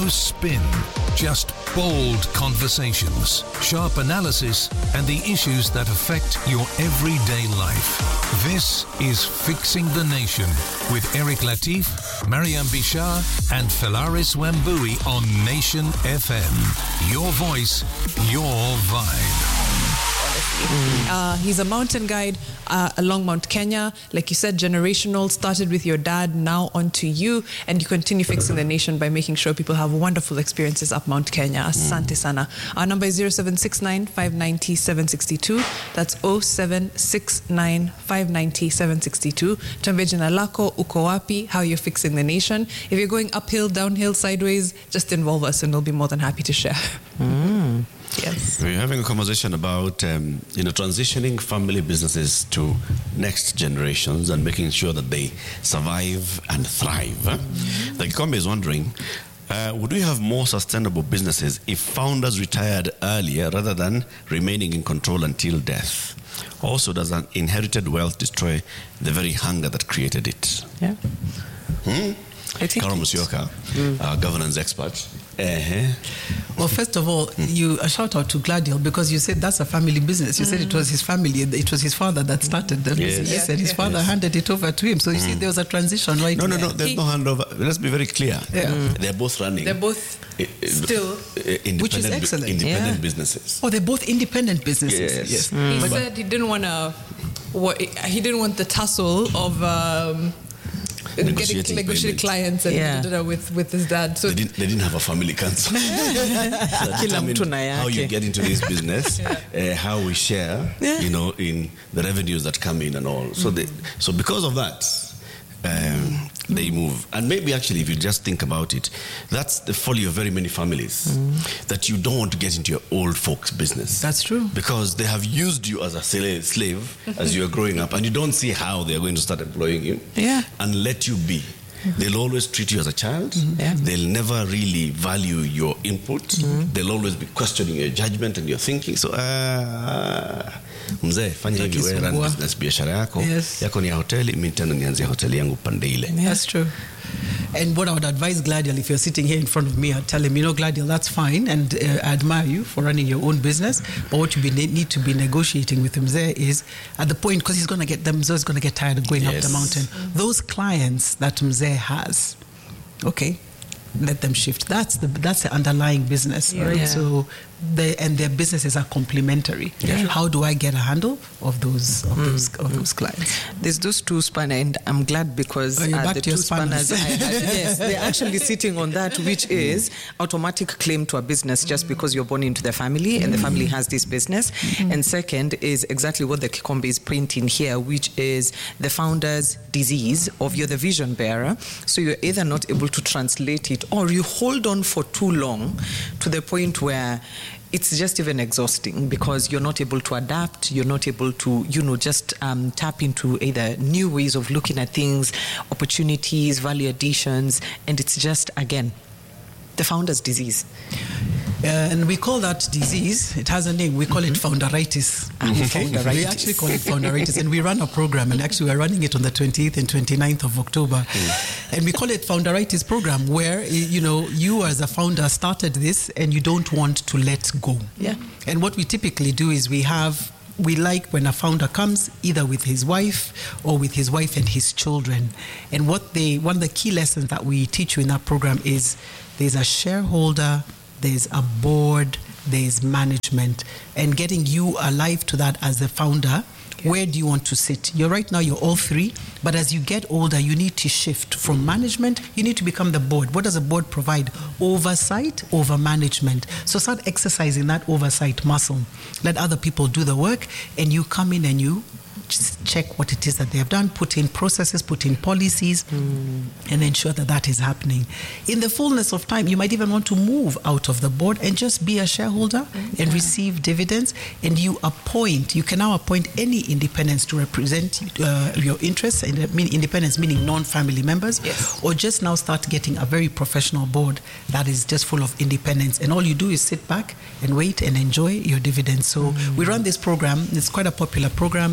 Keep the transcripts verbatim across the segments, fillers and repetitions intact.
No spin, just bold conversations, sharp analysis, and the issues that affect your everyday life. This is Fixing the Nation with Eric Latif, Mariam Bishar, and Felaris Wambui on Nation F M. Your voice, your vibe. Uh, he's a mountain guide uh, along Mount Kenya. Like you said, generational, started with your dad, now on to you, and you continue fixing the nation by making sure people have wonderful experiences up Mount Kenya. Asante sana. Our number is zero seven six nine, five nine zero, seven six two. That's zero seven six nine, five nine zero, seven six two. Tuambie jina lako, uko wapi, how you're fixing the nation. If you're going uphill, downhill, sideways, just involve us and we'll be more than happy to share. Mm. Yes. We're having a conversation about um, you know, transitioning family businesses to next generations and making sure that they survive and thrive. Mm-hmm. The Kikombe is wondering, uh, would we have more sustainable businesses if founders retired earlier rather than remaining in control until death? Also, does an inherited wealth destroy the very hunger that created it? Yeah. Hmm? I think Carol Musyoka, mm. uh, governance expert. Uh-huh. Well, first of all, you a shout out to Gladiel because you said that's a family business. You mm. said it was his family, it was his father that started the yes. business, yes. and his yes. father yes. handed it over to him. So you mm. see, there was a transition, right? No, no, there. no. There's he, no handover. Let's be very clear. Yeah. Mm. They're both running. They're both still, independent, which is excellent. Independent yeah. businesses. Oh, they're both independent businesses. Yes. yes. Mm. He but, said he didn't want to. What he didn't want the tussle of. Um, Negotiating getting negotiating clients and yeah. da, da, da, with with his dad. So they didn't, they didn't have a family council. How you get into this business, yeah. uh, how we share, yeah. you know, in the revenues that come in and all. So mm-hmm. they, so because of that, um, they move. And maybe actually, if you just think about it, that's the folly of very many families, mm. that you don't want to get into your old folks' business. That's true. Because they have used you as a slave as you're growing up, and you don't see how they're going to start employing you yeah. and let you be. Mm-hmm. They'll always treat you as a child. Mm-hmm. Yeah. They'll never really value your input. Mm-hmm. They'll always be questioning your judgment and your thinking. So, uh, mzee, fanya hivi wewe run business biashara yako. Yes. Yako ni ya hoteli, mimi tena nianzie hoteli yangu pande ile. That's true. And what I would advise Gladiel, if you're sitting here in front of me, I'd tell him, you know, Gladiel, that's fine, and uh, I admire you for running your own business, but what you be, need to be negotiating with him there is, at the point, because he's going to get, the Mzee is going to get tired of going yes. up the mountain. Mm-hmm. Those clients that Mzee has, okay, let them shift. That's the that's the underlying business, yeah. right? Yeah. So, they, and their businesses are complementary. Yeah. How do I get a handle of those of mm. those of those clients? There's those two spanners, and I'm glad because oh, uh, the two spanners, I had, yes, they're actually sitting on that, which is automatic claim to a business just because you're born into the family and the family has this business. Mm-hmm. And second is exactly what the Kikombe is printing here, which is the founder's disease of you're the vision bearer. So you're either not able to translate it or you hold on for too long to the point where it's just even exhausting because you're not able to adapt, you're not able to, you know, just um, tap into either new ways of looking at things, opportunities, value additions, and it's just, again, the founder's disease. Uh, and we call that disease, it has a name, we call mm-hmm. it founderitis. Okay? Founderitis. We actually call it founderitis, and we run a program, and actually we're running it on the twenty-eighth and twenty-ninth of October. Mm. And we call it founderitis program, where, you know, you as a founder started this and you don't want to let go. Yeah. And what we typically do is we have we like when a founder comes either with his wife or with his wife and his children. And what they one of the key lessons that we teach you in that program is there's a shareholder, there's a board, there's management, and getting you alive to that as the founder. Okay. Where do you want to sit? You're right now, you're all three, but as you get older, you need to shift from management, you need to become the board. What does a board provide? Oversight over management. So start exercising that oversight muscle. Let other people do the work, and you come in and you just check what it is that they have done, put in processes, put in policies, mm. and ensure that that is happening. In the fullness of time, you might even want to move out of the board and just be a shareholder mm-hmm. and receive dividends. And you appoint, you can now appoint any independents to represent uh, your interests, and I mean independents meaning non-family members, yes. or just now start getting a very professional board that is just full of independents. And all you do is sit back and wait and enjoy your dividends. So mm. we run this program. It's quite a popular program, and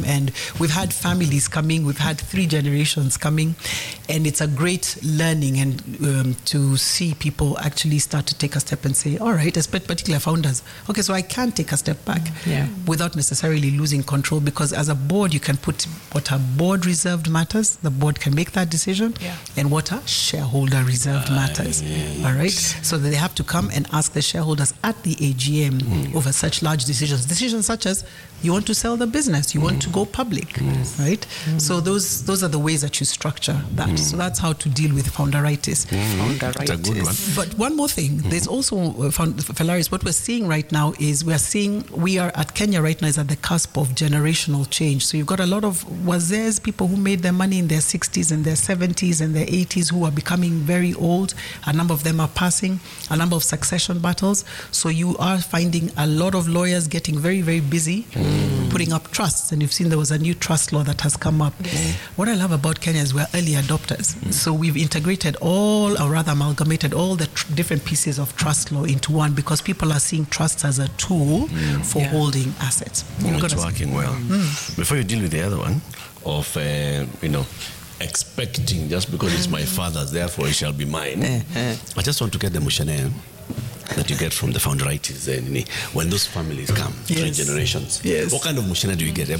we've had families coming, we've had three generations coming, and it's a great learning and um, to see people actually start to take a step and say, all right, as particular founders, okay, so I can take a step back Yeah. without necessarily losing control, because as a board, you can put what a board reserved matters, the board can make that decision, Yeah. and what a shareholder reserved matters. All right, so that they have to come and ask the shareholders at the A G M mm. over such large decisions, decisions such as you want to sell the business, you mm. want to go public, mm. right? Mm. So those those are the ways that you structure that. Mm. So that's how to deal with founderitis. Mm. That's a good one. But one more thing, mm. there's also uh, found, Falaris, what we're seeing right now is we're seeing we are at Kenya right now is at the cusp of generational change. So you've got a lot of wazés, people who made their money in their sixties and their seventies and their eighties, who are becoming very old. A number of them are passing, a number of succession battles. So you are finding a lot of lawyers getting very, very busy, mm. putting up trusts. And you've seen there was a new trust law that has come up. Yes. What I love about Kenya is we're early adopters. Mm. So we've integrated all, or rather amalgamated all the tr- different pieces of trust law into one, because people are seeing trusts as a tool mm. for yeah. holding assets. Mm, it's working well. Mm. Before you deal with the other one of, uh, you know, expecting just because it's my father's, therefore it shall be mine. I just want to get the mushane that you get from the founderitis uh, when those families come, yes. three generations. Yes. What kind of mushane do you get?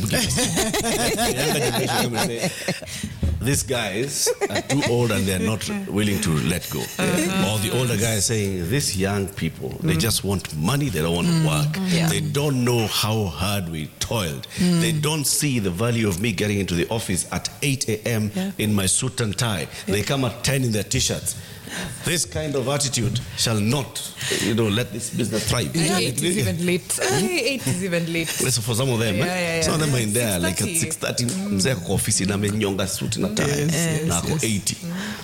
These guys are too old and they're not willing to let go. Uh-huh. Or the older guy is saying, these young people, mm. they just want money, they don't want mm. to work. Yeah. They don't know how hard we toiled. Mm. They don't see the value of me getting into the office at eight a.m. Yeah. in my suit and tie. Yeah. They come at ten in their t-shirts. This kind of attitude shall not, you know, let this business thrive. Yeah, eight is even late. Eight is even late. So for some of them, yeah, yeah, yeah. some of them are in there like at six thirty. Mzee kwa ofisi na menyonga suit na tie na ako eighty.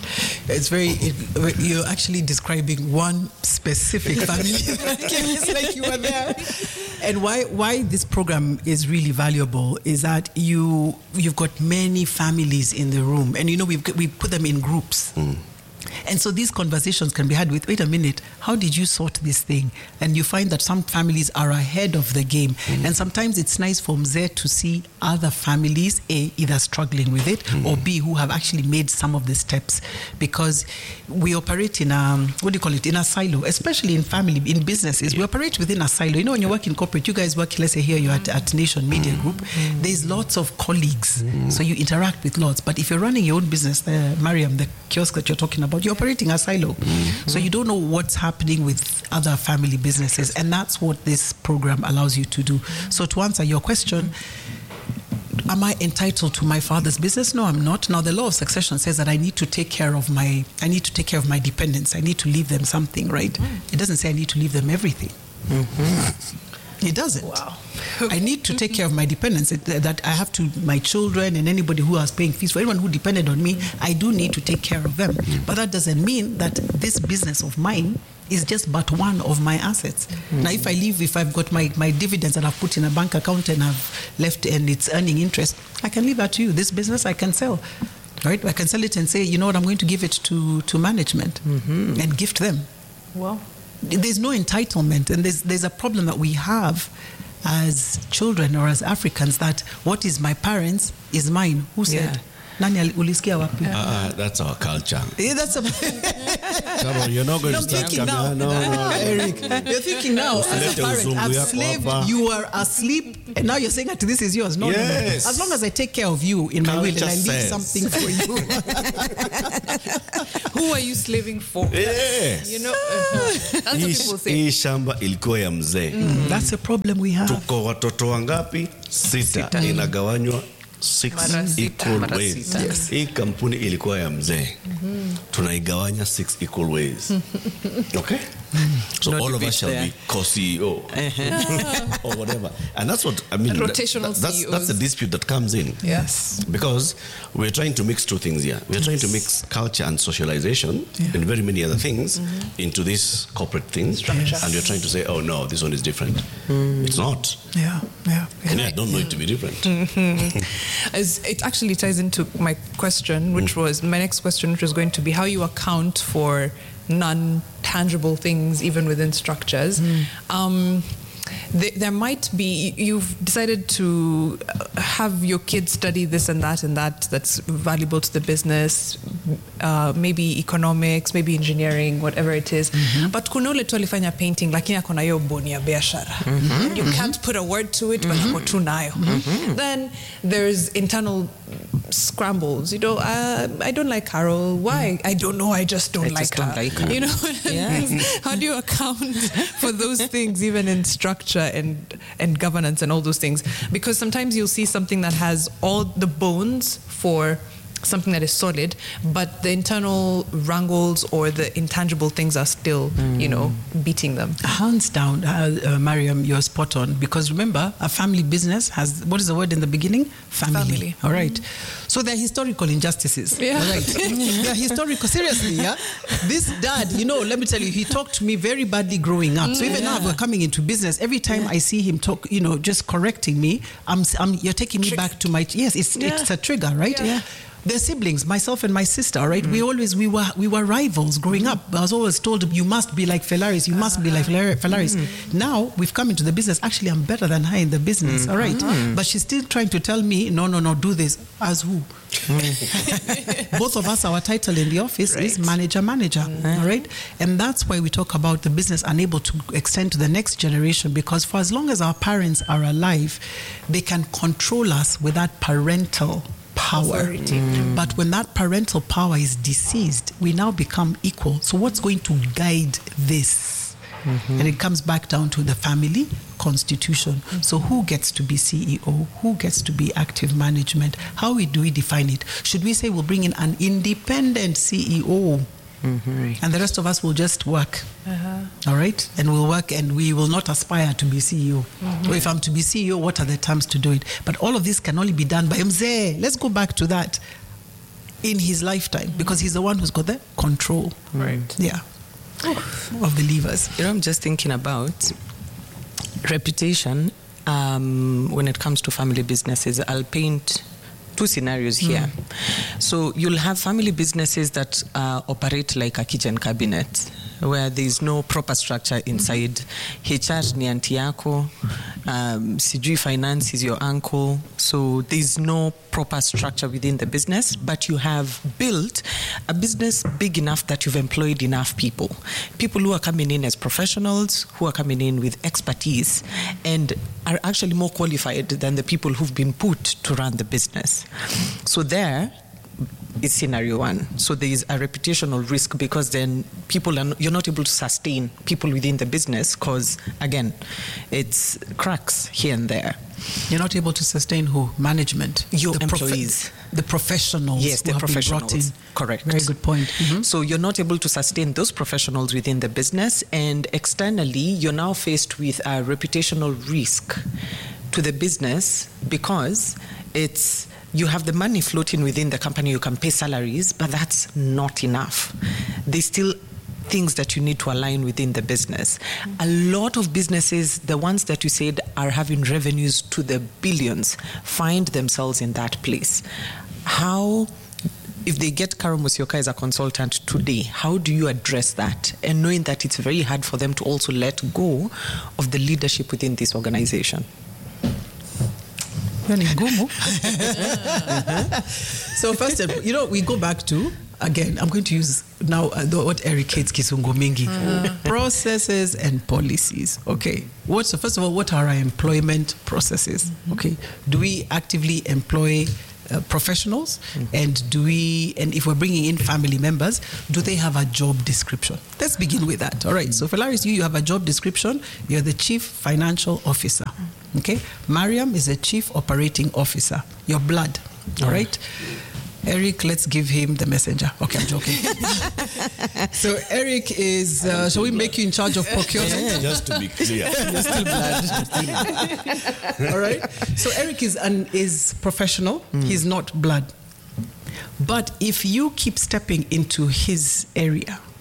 It's very. It, you're actually describing one specific family. It's like you were there. And why why this program is really valuable is that you you've got many families in the room, and you know we we put them in groups. Mm. And so these conversations can be had with, wait a minute, how did you sort this thing? And you find that some families are ahead of the game. Mm. And sometimes it's nice for Mzee to see other families, A, either struggling with it, mm. or B, who have actually made some of the steps. Because we operate in a, what do you call it, in a silo, especially in family, in businesses. Yeah. We operate within a silo. You know, when you work in corporate, you guys work, let's say here you're at, at Nation Media Group, mm. there's lots of colleagues. Mm. So you interact with lots. But if you're running your own business, uh, Mariam, the kiosk that you're talking about, you're operating a silo. Mm-hmm. So you don't know what's happening with other family businesses, and that's what this program allows you to do. Mm-hmm. So to answer your question, mm-hmm. am I entitled to my father's business? No, I'm not. Now the law of succession says that I need to take care of my I need to take care of my dependents. I need to leave them something, right? Mm-hmm. It doesn't say I need to leave them everything. Mm-hmm. It doesn't. Wow. I need to take care of my dependents, that I have to, my children and anybody who is paying fees, for anyone who depended on me, I do need to take care of them. But that doesn't mean that this business of mine is just but one of my assets. Mm-hmm. Now, if I leave, if I've got my, my dividends that I've put in a bank account and I've left and it's earning interest, I can leave that to you. This business I can sell. Right? I can sell it and say, you know what, I'm going to give it to, to management mm-hmm. and gift them. Well, there's no entitlement, and there's there's a problem that we have as children or as Africans, that what is my parents is mine. Who said? Yeah. Nani ulisikia wapi? Uh, that's our culture. Yeah, that's a Come on, you're not going no, to start coming now. No, no, no, Eric. You're thinking now, as a parent, I've slaved, you are asleep, and now you're saying that this is yours. No, yes. no, no. As long as I take care of you in my will and I leave says. something for you. Who are you slaving for? Yes. You know, uh, that's what people say. Hii shamba ilikuwa ya mzee. Mm, that's a problem we have. Tuko watoto wangapi? Sita. Sita. Inagawanywa six equal ways. Yes. Hii kampuni ilikuwa ya mzee. Mm-hmm. Tunaigawanya six equal ways. Okay? So Not all of us shall there. be co-C E O uh-huh. or whatever. And that's what, I mean, rotational that, that's, C E Os. that's the dispute that comes in. Yes. Because we're trying to mix two things here. We're yes. trying to mix culture and socialization yeah. and very many other things mm-hmm. into this corporate thing. Yes. And we're trying to say, oh no, this one is different. Mm. It's not. Yeah, yeah. yeah. And I don't know it to be different. Mm-hmm. As it actually ties into my question, which mm. was, my next question, which was going to be how you account for non-tangible things even within structures. Mm. Um, th- there might be, you've decided to have your kids study this and that and that that's valuable to the business, uh, maybe economics, maybe engineering, whatever it is. Mm-hmm. But kuna ule tu alifanya painting, lakini akona hiyo boni ya biashara. Mm-hmm. You can't put a word to it, mm-hmm. but ako tu nayo. Mm-hmm. Then there's internal scrambles. You know, uh, I don't like Carol. Why? I don't know. I just don't, I like, just her. don't like her. You know, Yeah. how do you account for those things, even in structure and and governance and all those things? Because sometimes you'll see something that has all the bones for something that is solid, but the internal wrangles or the intangible things are still, mm. you know, beating them. Hands down, uh, uh, Mariam, you're spot on. Because remember, a family business has, what is the word in the beginning? Family. Family. All right. Mm. So they're historical injustices. Yeah. All right. They're historical. Seriously, yeah? This dad, you know, let me tell you, he talked to me very badly growing up. Mm, so even yeah. now we're coming into business, every time yeah. I see him talk, you know, just correcting me, I'm, I'm you're taking me Trick. back to my, yes, it's, yeah. it's a trigger, right? Yeah. yeah. They're siblings, myself and my sister, right? Mm. We always, we were we were rivals growing up. I was always told, you must be like Felaris, you must be like Felaris. Mm. Now, we've come into the business. Actually, I'm better than her in the business, mm. all right? Mm. But she's still trying to tell me, no, no, no, do this. As who? Mm. Both of us, our title in the office right. is manager, manager, mm. all right? And that's why we talk about the business unable to extend to the next generation, because for as long as our parents are alive, they can control us with that parental power. Mm. But when that parental power is deceased, we now become equal. So what's going to guide this? Mm-hmm. And it comes back down to the family constitution. Mm-hmm. So who gets to be C E O? Who gets to be active management? How do we define it? Should we say we'll bring in an independent C E O? Mm-hmm. And the rest of us will just work. Uh-huh. All right? And we'll work and we will not aspire to be C E O. Mm-hmm. Or if I'm to be C E O, what are the terms to do it? But all of this can only be done by Mzee. Let's go back to that. In his lifetime, mm-hmm. because he's the one who's got the control. Right. Yeah. Of the levers. You know, I'm just thinking about reputation um, when it comes to family businesses. I'll paint two scenarios here. Mm. So you'll have family businesses that uh, operate like a kitchen cabinet, where there's no proper structure inside. Mm-hmm. H R ni auntie yako, um, sijui finance is your uncle. So there's no proper structure within the business, but you have built a business big enough that you've employed enough people. People who are coming in as professionals, who are coming in with expertise, and are actually more qualified than the people who've been put to run the business. So there is scenario one. So there is a reputational risk, because then people are not, you're not able to sustain people within the business, because again, it's cracks here and there. You're not able to sustain who? Management. Your the employees. Prof- the professionals. Yes, the who professionals. Have been brought in. Correct. Very good point. Mm-hmm. So you're not able to sustain those professionals within the business, and externally, you're now faced with a reputational risk to the business, because it's you have the money floating within the company, you can pay salaries, but that's not enough. There's still things that you need to align within the business. A lot of businesses, the ones that you said are having revenues to the billions, find themselves in that place. How, if they get Carol Musyoka as a consultant today, how do you address that? And knowing that it's very hard for them to also let go of the leadership within this organization. So first, you know, we go back to, again, I'm going to use now uh, what Eric hates, Kisungo Mingi. Uh-huh. Processes and policies. Okay. What, so first of all, what are our employment processes? Mm-hmm. Okay. Do we actively employ uh, professionals? Mm-hmm. And do we, and if we're bringing in family members, do they have a job description? Let's begin with that. All right. So Felaris, you, you have a job description. You're the chief financial officer. Okay. Mariam is a chief operating officer. Your blood. All right. Eric, let's give him the messenger. Okay, I'm joking. So Eric is, uh, shall we make you in charge of procurement? Yeah, just to be clear. You're still blood. All right. So Eric is an, is professional. Mm. He's not blood. But if you keep stepping into his area,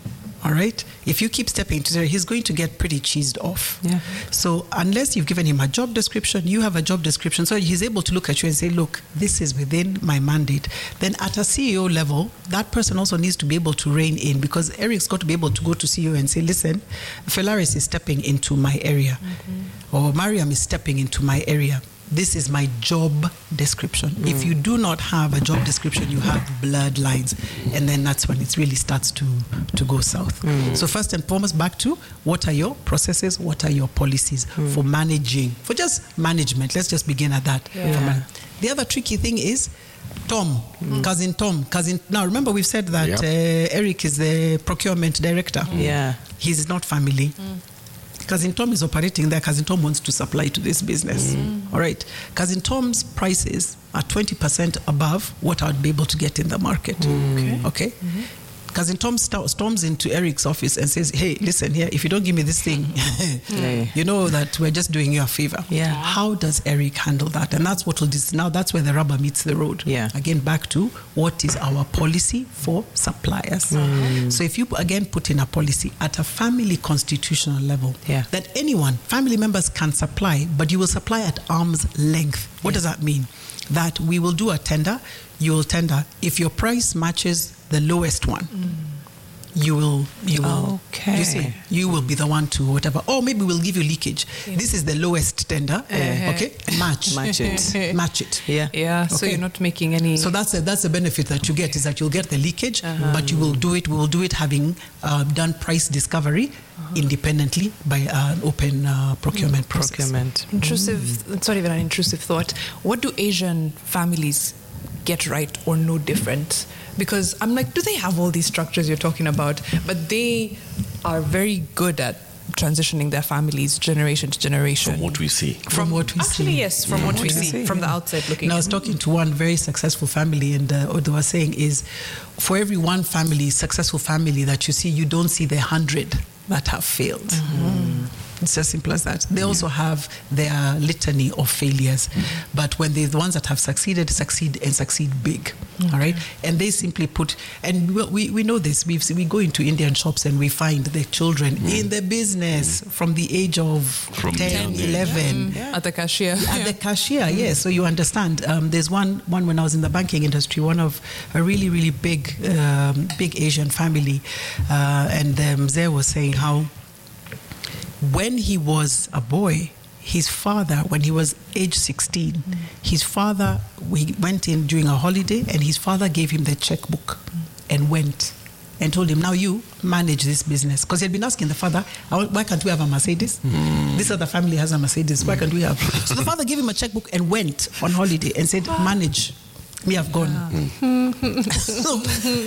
All right. If you keep stepping into there, he's going to get pretty cheesed off. Yeah. So unless you've given him a job description, you have a job description, so he's able to look at you and say, look, this is within my mandate. Then at a C E O level, that person also needs to be able to rein in, because Eric's got to be able to go to C E O and say, listen, Felaris is stepping into my area, mm-hmm. or Mariam is stepping into my area. This is my job description. Mm. If you do not have a job description, you have bloodlines, and then that's when it really starts to, to go south. Mm. So first and foremost, back to what are your processes, what are your policies mm. for managing, for just management. Let's just begin at that. Yeah. The other tricky thing is Tom, mm. cousin Tom, cousin. Now remember we've said that yep. uh, Eric is the procurement director. Mm. Yeah, he's not family. Mm. Cousin Tom is operating there. Cousin Tom wants to supply to this business. Mm. All right. Cousin Tom's prices are twenty percent above what I would be able to get in the market. Mm. Okay. Okay? Mm-hmm. Cousin Tom st- storms into Eric's office and says, hey, listen here, if you don't give me this thing, yeah. you know that we're just doing you a favor. Yeah. How does Eric handle that? And that's what will dis- now that's where the rubber meets the road. Yeah. Again, back to what is our policy for suppliers. Mm. So if you, again, put in a policy at a family constitutional level, yeah. that anyone, family members can supply, but you will supply at arm's length. What yeah. does that mean? That we will do a tender, you will tender. If your price matches the lowest one, mm. you will, you will, okay. you see, you will be the one to whatever. Or maybe we'll give you leakage. Yeah. This is the lowest tender. Uh-huh. Okay, match, match it, match it. Yeah, yeah. Okay. So you're not making any. So that's a, that's the benefit that you get, is that you'll get the leakage, uh-huh. but you will do it. We will do it having uh, done price discovery uh-huh. independently by uh, an open uh, procurement mm. process. Procurement. Intrusive. Mm. It's not even an intrusive thought. What do Asian families get right or no different? Because I'm like, do they have all these structures you're talking about? But they are very good at transitioning their families generation to generation. From what we see. From, from what we actually, see. yes, from mm. what we see, see, from the outside looking. Now, I was talking to one very successful family, and uh, what they were saying is, for every one family, successful family that you see, you don't see the hundred that have failed. Mm-hmm. It's as simple as that. They also have their litany of failures, mm-hmm. but when they're the ones that have succeeded, succeed and succeed big, okay. all right? And they simply put, and we we know this, We've, we go into Indian shops and we find the children mm. in the business mm. from the age of from ten, eleven. Yeah. At the cashier. At yeah. the cashier, yes. Yeah. So you understand, um, there's one, one when I was in the banking industry, one of a really, really big, um, big Asian family, uh, and um, Zé was saying how when he was a boy, his father, when he was age sixteen, mm. his father, we went in during a holiday, and his father gave him the checkbook mm. and went and told him, now you manage this business. Because he had been asking the father, why can't we have a Mercedes? Mm. This other family has a Mercedes. Why can't we have? So the father gave him a checkbook and went on holiday and said, manage. We have gone. Mm. So,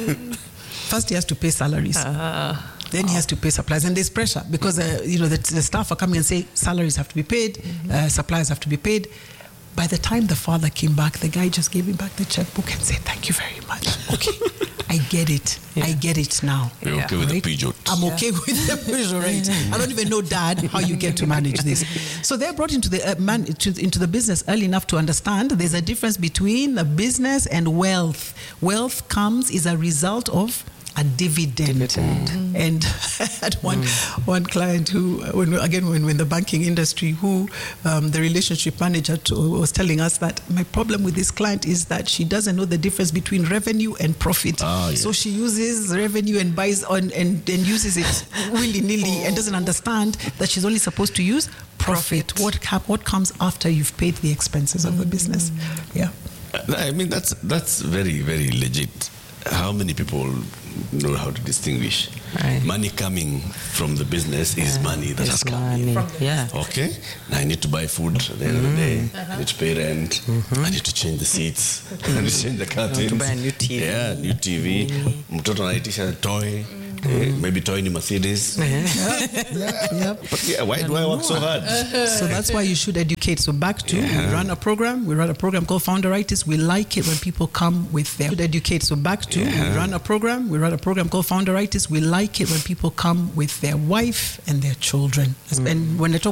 first he has to pay salaries. Uh. Then he has to pay suppliers, and there's pressure because uh, you know the, the staff are coming and say salaries have to be paid, mm-hmm. uh, suppliers have to be paid. By the time the father came back, the guy just gave him back the checkbook and said, "Thank you very much. Okay, I get it. Yeah. I get it now. You're yeah. okay with right? the Peugeot. I'm yeah. okay with the Peugeot, right? I don't even know, Dad, how you get to manage this." So they're brought into the uh, man to, into the business early enough to understand there's a difference between a business and wealth. Wealth comes is a result of a dividend. dividend. Mm. And I had one mm. one client who, when again, when we're in the banking industry, who um, the relationship manager to, was telling us that my problem with this client is that she doesn't know the difference between revenue and profit. Oh, yeah. So she uses revenue and buys on and, and uses it willy-nilly oh. and doesn't understand that she's only supposed to use profit. profit. What cap, what comes after you've paid the expenses mm. of the business? Yeah. I mean, that's that's very, very legit. How many people know how to distinguish? Right. Money coming from the business is yeah. money that has come in. Yeah. Okay, now I need to buy food at the end mm-hmm. of the day. Uh-huh. I need to pay rent. Mm-hmm. I need to change the seats. I need to change the curtains. To buy a new T V. Yeah, new T V. Mtoto anaitisha a toy. Mm. Maybe toy ni Mercedes. Yeah. yeah, yeah. But yeah, why do I work so hard? So that's why you should educate. So back to, yeah. we run a program. We run a program called Founderitis. We like it when people come with their... Should educate. So back to, yeah. we run a program. We run a program called Founderitis. We like it when people come with their wife and their children. Mm. And when they talk